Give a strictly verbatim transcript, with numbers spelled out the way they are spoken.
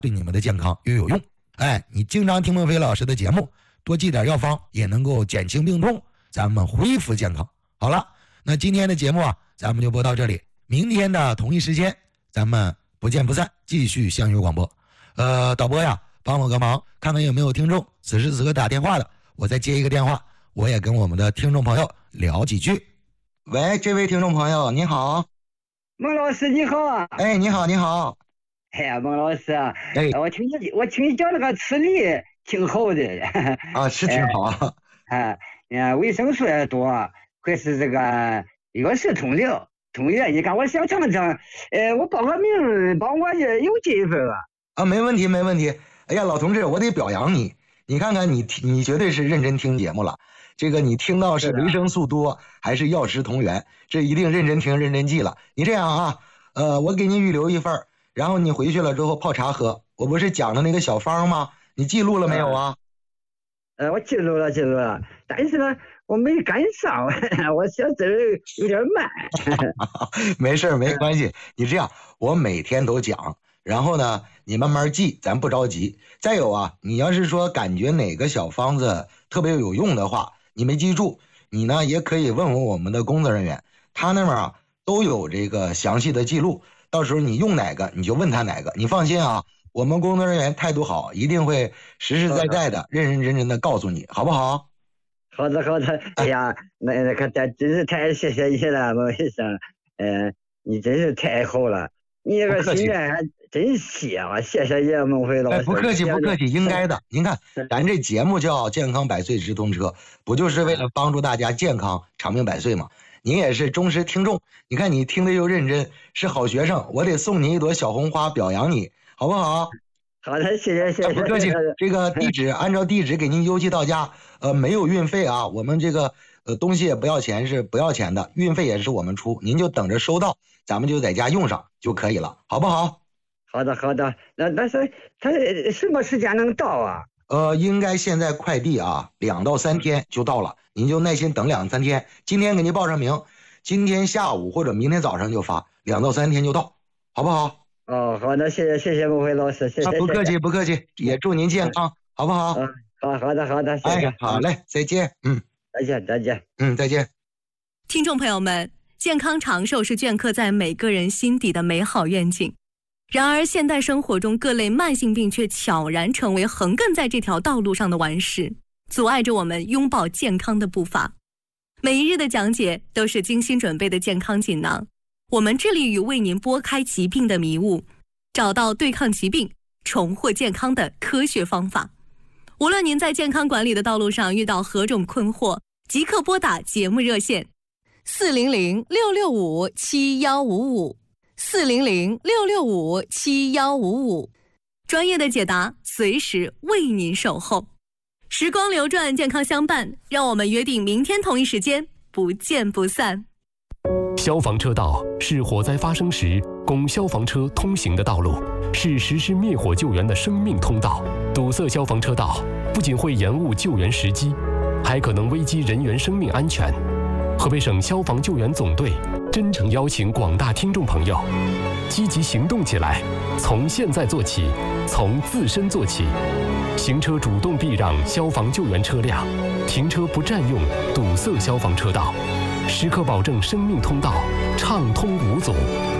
对你们的健康又有用。哎，你经常听孟非老师的节目，多记点药方也能够减轻病痛，咱们恢复健康。好了，那今天的节目啊，咱们就播到这里，明天的同一时间咱们不见不散，继续相约广播。呃，导播呀，帮我个忙，看看有没有听众此时此刻打电话的，我再接一个电话，我也跟我们的听众朋友聊几句。喂，这位听众朋友你好。 孟老师你好啊。 哎，你好你好。 哎呀，孟老师啊， 哎， 我听你我听你讲那个吃梨挺好的啊，是挺好啊。 哎，啊，维生素也多，会是这个药食同疗同源。你看我想尝尝，呃，我报个名，帮我邮寄一份吧。 啊，没问题没问题。哎呀，老同志，我得表扬你，你看看你你绝对是认真听节目了。这个你听到是维生素多还是药食同源，这一定认真听认真记了。你这样啊，呃，我给你预留一份，然后你回去了之后泡茶喝。我不是讲的那个小方吗？你记录了没有啊？ 呃，我记录了记录了，但是呢我没赶上，我写字有点慢。 没事没关系，你这样我每天都讲，然后呢你慢慢记，咱不着急。再有啊，你要是说感觉哪个小方子特别有用的话，你没记住，你呢也可以问问我们的工作人员，他那边啊都有这个详细的记录，到时候你用哪个你就问他哪个。你放心啊，我们工作人员态度好，一定会实实在在的认认真真的告诉你，好不好？ 好的好的。哎呀，那那可真是太谢谢你了，孟医生。呃，你真是太好了，你这个心愿还真细啊！谢谢你，孟非老师。 哎，不客气不客气，应该的。您看咱这节目叫健康百岁直通车，不就是为了帮助大家健康长命百岁吗？您也是忠实听众，你看你听得又认真，是好学生，我得送你一朵小红花表扬你，好不好？ 好的，谢谢谢谢。 不客气。这个地址按照地址给您邮寄到家，呃，没有运费啊，我们这个呃东西也不要钱，是不要钱的，运费也是我们出，您就等着收到，咱们就在家用上就可以了，好不好？ 好的好的。那但是他什么时间能到啊？ 呃，应该现在快递啊，两到三天就到了，您就耐心等两三天。今天给您报上名，今天下午或者明天早上就发，两到三天就到，好不好？ 哦，好的，谢谢谢谢孟非老师，谢谢。 啊、不客气不客气，也祝您健康，好不好？ 嗯，好好的好的，谢谢。 哎，好嘞，再见。嗯， 再见再见。 嗯，再见。 听众朋友们，健康长寿是镌刻在每个人心底的美好愿景。然而现代生活中各类慢性病却悄然成为横亘在这条道路上的顽石，阻碍着我们拥抱健康的步伐。每一日的讲解都是精心准备的健康锦囊，我们致力于为您拨开疾病的迷雾，找到对抗疾病、重获健康的科学方法。无论您在健康管理的道路上遇到何种困惑，即刻拨打节目热线四零零六六五七幺五五四零零六六五七幺五五，专业的解答随时为您守候。时光流转，健康相伴，让我们约定明天同一时间不见不散。 消防车道是火灾发生时供消防车通行的道路，是实施灭火救援的生命通道。堵塞消防车道不仅会延误救援时机，还可能危及人员生命安全。河北省消防救援总队真诚邀请广大听众朋友积极行动起来，从现在做起，从自身做起。行车主动避让消防救援车辆，停车不占用堵塞消防车道，时刻保证生命通道畅通无阻。